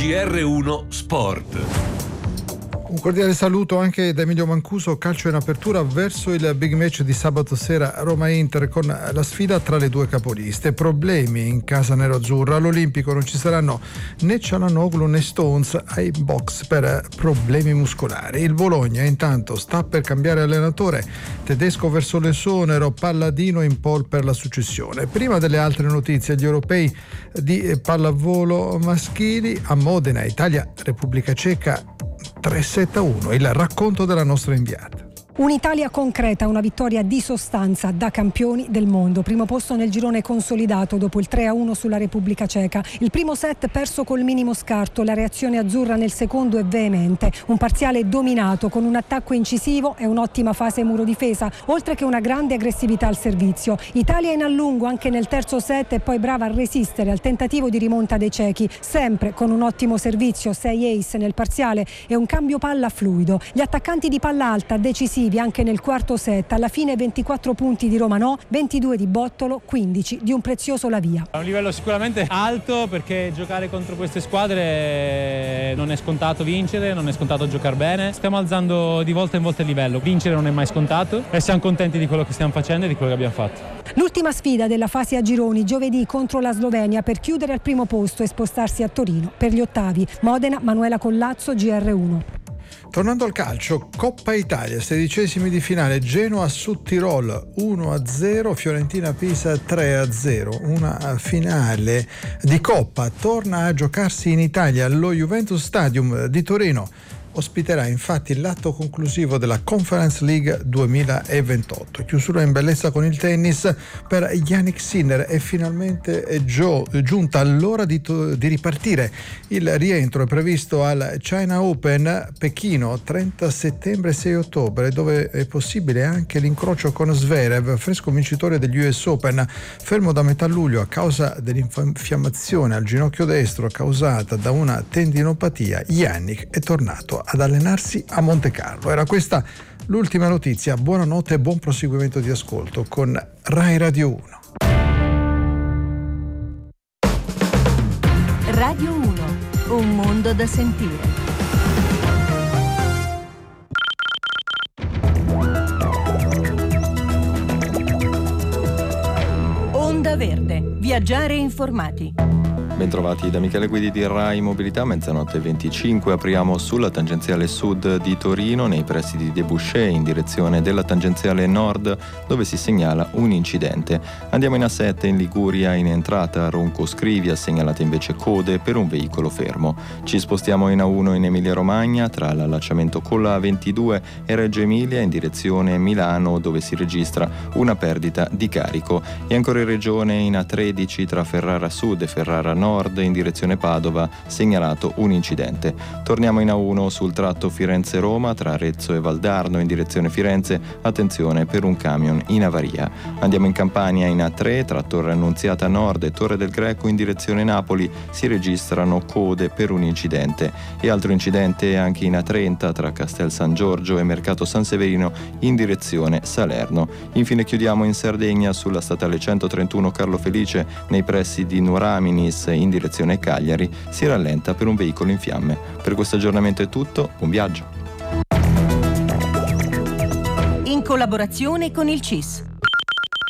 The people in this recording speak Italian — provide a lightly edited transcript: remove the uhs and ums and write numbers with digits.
GR1 Sport. Un cordiale saluto anche da Emilio Mancuso. Calcio in apertura verso il big match di sabato sera Roma-Inter, con la sfida tra le due capoliste. Problemi in casa nero-azzurra. All'Olimpico non ci saranno né Çalhanoğlu né Stones ai box per problemi muscolari. Il Bologna intanto sta per cambiare allenatore. Tedesco verso l'esonero, Palladino in pole per la successione. Prima delle altre notizie, gli europei di pallavolo maschili a Modena, Italia-Repubblica Ceca 3-7-1, il racconto della nostra inviata. Un'Italia concreta, una vittoria di sostanza da campioni del mondo. Primo posto nel girone consolidato dopo il 3-1 sulla Repubblica Ceca. Il primo set perso col minimo scarto, la reazione azzurra nel secondo è veemente. Un parziale dominato con un attacco incisivo e un'ottima fase muro difesa, oltre che una grande aggressività al servizio. Italia in allungo anche nel terzo set e poi brava a resistere al tentativo di rimonta dei cechi, sempre con un ottimo servizio, 6 ace nel parziale e un cambio palla fluido. Gli attaccanti di palla alta decisivi anche nel quarto set, alla fine 24 punti di Roma No, 22 di Bottolo, 15 di un prezioso Lavia. È un livello sicuramente alto, perché giocare contro queste squadre non è scontato vincere, non è scontato giocare bene. Stiamo alzando di volta in volta il livello, vincere non è mai scontato e siamo contenti di quello che stiamo facendo e di quello che abbiamo fatto. L'ultima sfida della fase a gironi giovedì contro la Slovenia per chiudere al primo posto e spostarsi a Torino per gli ottavi. Modena, Manuela Collazzo, GR1. Tornando al calcio, Coppa Italia, 16esimi di finale, Genoa su Tirol 1-0, Fiorentina-Pisa 3-0, una finale di Coppa. Torna a giocarsi in Italia, lo Juventus Stadium di Torino ospiterà infatti l'atto conclusivo della Conference League 2028. Chiusura in bellezza con il tennis per Jannik Sinner. È finalmente giunta l'ora di ripartire. Il rientro è previsto al China Open Pechino 30 settembre e 6 ottobre, dove è possibile anche l'incrocio con Zverev, fresco vincitore degli US Open, fermo da metà luglio a causa dell'infiammazione al ginocchio destro causata da una tendinopatia. Jannik è tornato ad allenarsi a Monte Carlo. Era questa l'ultima notizia. Buonanotte e buon proseguimento di ascolto con Rai Radio 1. Radio 1, un mondo da sentire. Onda Verde, viaggiare informati. Bentrovati da Michele Guidi di Rai Mobilità, mezzanotte 25. Apriamo sulla tangenziale sud di Torino, nei pressi di Debouché, in direzione della tangenziale nord, dove si segnala un incidente. Andiamo in A7 in Liguria, in entrata a Ronco Scrivia, segnalate invece code per un veicolo fermo. Ci spostiamo in A1 in Emilia Romagna, tra l'allacciamento con la A22 e Reggio Emilia, in direzione Milano, dove si registra una perdita di carico. E ancora in regione in A13 tra Ferrara Sud e Ferrara Nord, in direzione Padova, segnalato un incidente. Torniamo in A1 sul tratto Firenze-Roma, tra Arezzo e Valdarno, in direzione Firenze, attenzione per un camion in avaria. Andiamo in Campania in A3, tra Torre Annunziata Nord e Torre del Greco, in direzione Napoli, si registrano code per un incidente. E altro incidente anche in A30, tra Castel San Giorgio e Mercato San Severino, in direzione Salerno. Infine chiudiamo in Sardegna sulla statale 131 Carlo Felice, nei pressi di Nuraminis, in direzione Cagliari, si rallenta per un veicolo in fiamme. Per questo aggiornamento è tutto, buon viaggio. In collaborazione con il CIS.